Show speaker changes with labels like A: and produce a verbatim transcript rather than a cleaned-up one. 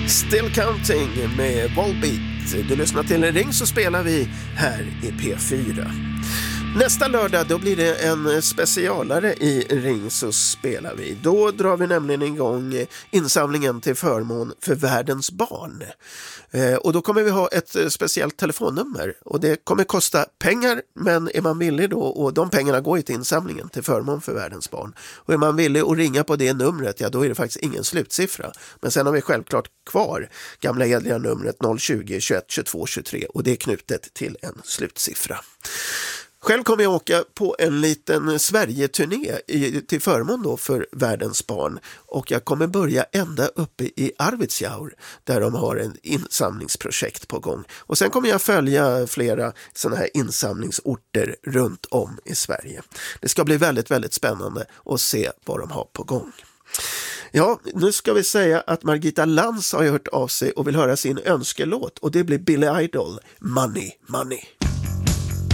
A: Still Counting med Volbeat. Du lyssnar till en ring så spelar vi här i P fyra. Nästa lördag då blir det en specialare i ring så spelar vi. Då drar vi nämligen igång insamlingen till förmån för världens barn. Eh, och då kommer vi ha ett speciellt telefonnummer och det kommer kosta pengar, men är man villig då, och de pengarna går ju till insamlingen till förmån för världens barn. Och är man villig att ringa på det numret, ja då är det faktiskt ingen slutsiffra. Men sen har vi självklart kvar gamla edliga numret noll tjugo, tjugoett, tjugotvå, tjugotre och det är knutet till en slutsiffra. Själv kommer jag åka på en liten Sverige-turné i, till förmån då för världens barn, och jag kommer börja ända uppe i Arvidsjaur där de har en insamlingsprojekt på gång. Och sen kommer jag följa flera sådana här insamlingsorter runt om i Sverige. Det ska bli väldigt, väldigt spännande att se vad de har på gång. Ja, nu ska vi säga att Margita Lantz har hört av sig och vill höra sin önskelåt, och det blir Billy Idol, Money, Money.